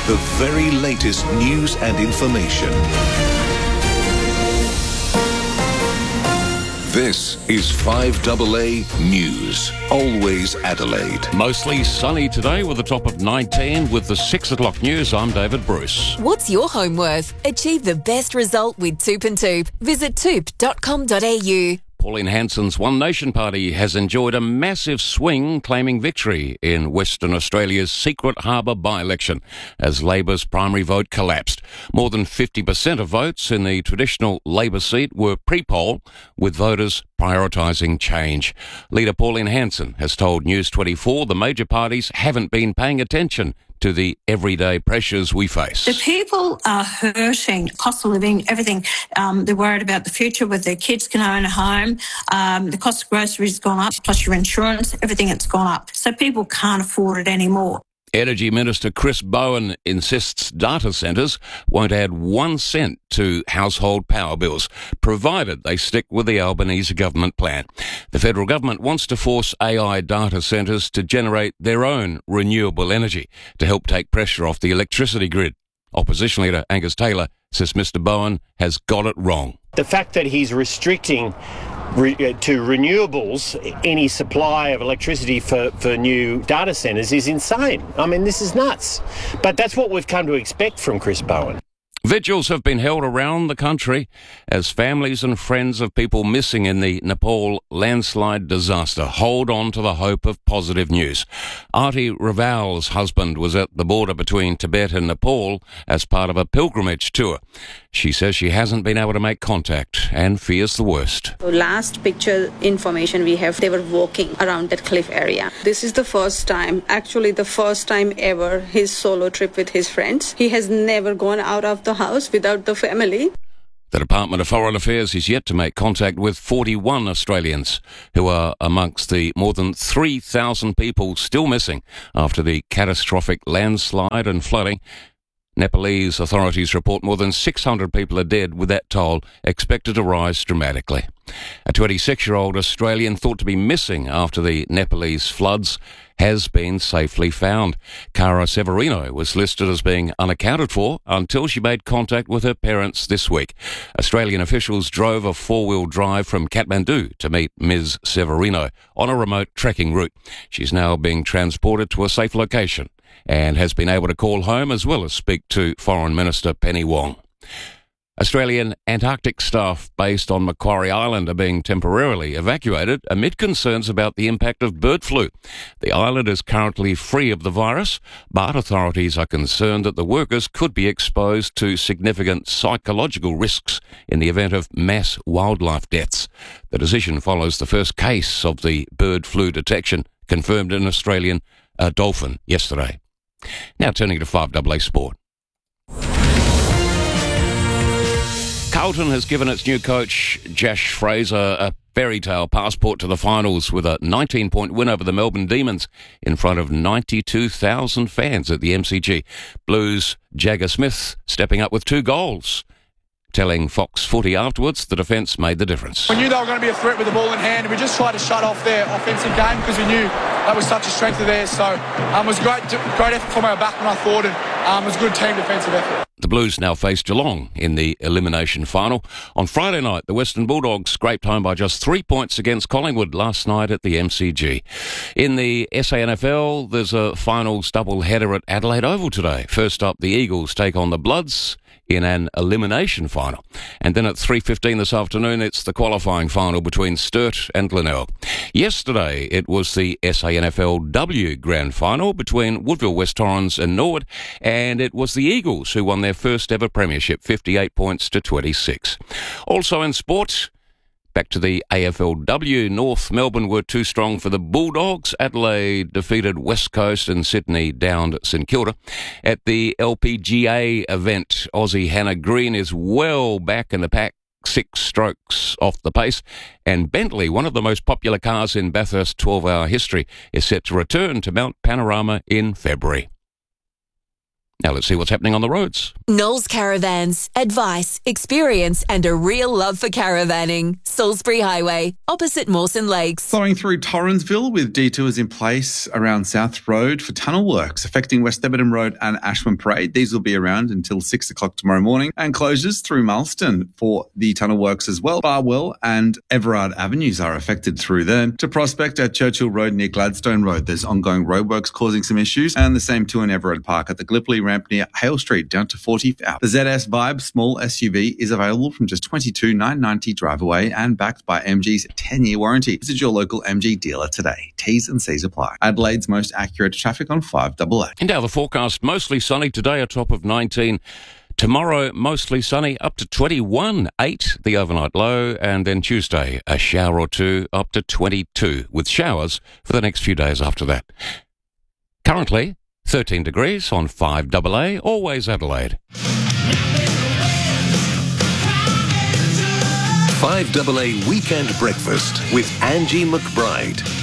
The very latest news and information. This is 5AA News. Always Adelaide. Mostly sunny today with a top of 19. With the 6 o'clock news, I'm David Bruce. What's your home worth? Achieve the best result with Toop and Toop. Visit toop.com.au. Pauline Hanson's One Nation Party has enjoyed a massive swing, claiming victory in Western Australia's Secret Harbour by-election as Labor's primary vote collapsed. More than 50% of votes in the traditional Labor seat were pre-poll, with voters prioritising change. Leader Pauline Hanson has told News 24 the major parties haven't been paying attention to the everyday pressures we face. The people are hurting, cost of living, everything. They're worried about the future, whether their kids can own a home. The cost of groceries has gone up, plus your insurance, everything has gone up. So people can't afford it anymore. Energy Minister Chris Bowen insists data centres won't add 1 cent to household power bills, provided they stick with the Albanese government plan. The federal government wants to force AI data centres to generate their own renewable energy to help take pressure off the electricity grid. Opposition leader Angus Taylor says Mr Bowen has got it wrong. The fact that he's restricting to renewables any supply of electricity for new data centres is insane. I mean, this is nuts. But that's what we've come to expect from Chris Bowen. Vigils have been held around the country as families and friends of people missing in the Nepal landslide disaster hold on to the hope of positive news. Arti Raval's husband was at the border between Tibet and Nepal as part of a pilgrimage tour. She says she hasn't been able to make contact and fears the worst. Last picture information we have, they were walking around that cliff area. This is the first time ever his solo trip with his friends. He has never gone out of the house without the family. The Department of Foreign Affairs is yet to make contact with 41 Australians who are amongst the more than 3,000 people still missing after the catastrophic landslide and flooding. Nepalese authorities report more than 600 people are dead, with that toll expected to rise dramatically. A 26-year-old Australian thought to be missing after the Nepalese floods has been safely found. Cara Severino was listed as being unaccounted for until she made contact with her parents this week. Australian officials drove a four-wheel drive from Kathmandu to meet Ms. Severino on a remote trekking route. She's now being transported to a safe location and has been able to call home as well as speak to Foreign Minister Penny Wong. Australian Antarctic staff based on Macquarie Island are being temporarily evacuated amid concerns about the impact of bird flu. The island is currently free of the virus, but authorities are concerned that the workers could be exposed to significant psychological risks in the event of mass wildlife deaths. The decision follows the first case of the bird flu detection confirmed in Australian dolphin yesterday. Now turning to 5AA Sport. Carlton has given its new coach, Josh Fraser, a fairy tale passport to the finals with a 19-point win over the Melbourne Demons in front of 92,000 fans at the MCG. Blues' Jagger Smith stepping up with 2 goals. Telling Fox Footy afterwards, the defence made the difference. We knew they were going to be a threat with the ball in hand, and we just tried to shut off their offensive game because we knew that was such a strength of theirs. So it was great effort from our back, and I thought it was a good team defensive effort. The Blues now face Geelong in the elimination final. On Friday night, the Western Bulldogs scraped home by just 3 points against Collingwood last night at the MCG. In the SANFL, there's a finals double-header at Adelaide Oval today. First up, the Eagles take on the Bloods in an elimination final. And then at 3:15 this afternoon, it's the qualifying final between Sturt and Glenelg. Yesterday, it was the SANFLW Grand Final between Woodville West Torrens and Norwood, and it was the Eagles who won their first ever premiership, 58 points to 26. Also in sport, back to the AFLW, North Melbourne were too strong for the Bulldogs. Adelaide defeated West Coast and Sydney downed St Kilda. At the LPGA event, Aussie Hannah Green is well back in the pack, 6 strokes off the pace, and Bentley, one of the most popular cars in Bathurst 12-hour history, is set to return to Mount Panorama in February. Now let's see what's happening on the roads. Knowles Caravans. Advice, experience and a real love for caravanning. Salisbury Highway, opposite Mawson Lakes. Flowing through Torrensville with detours in place around South Road for tunnel works affecting West Debenham Road and Ashman Parade. These will be around until 6 o'clock tomorrow morning, and closures through Marston for the tunnel works as well. Barwell and Everard Avenues are affected through there. To Prospect at Churchill Road near Gladstone Road, there's ongoing roadworks causing some issues, and the same too in Everard Park at the Gallipoli ramp near Hale Street down to 40 out. The ZS Vibe small SUV is available from just $22,990 drive away and backed by MG's 10-year warranty. Visit your local MG dealer today. T's and C's apply. Adelaide's most accurate traffic on 5AA. And now the forecast, mostly sunny today, a top of 19. Tomorrow, mostly sunny, up to 21, 8, the overnight low, and then Tuesday, a shower or two, up to 22, with showers for the next few days after that. Currently, 13 degrees on 5AA, always Adelaide. 5AA Weekend Breakfast with Angie McBride.